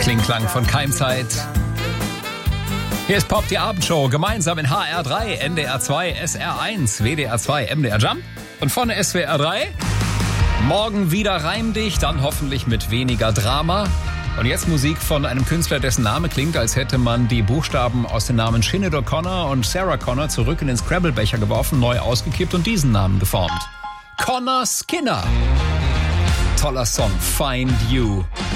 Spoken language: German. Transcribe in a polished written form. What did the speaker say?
Klingklang von Keimzeit. Hier ist Pop, die Abendshow, gemeinsam in HR3, NDR 2, SR1, WDR 2, MDR Jump und von SWR 3. Morgen wieder reimdicht, dann hoffentlich mit weniger Drama. Und jetzt Musik von einem Künstler, dessen Name klingt, als hätte man die Buchstaben aus den Namen Sinead O'Connor und Sarah Connor zurück in den Scrabble-Becher geworfen, neu ausgekippt und diesen Namen geformt. Connor Skinner. Toller Song, Find You.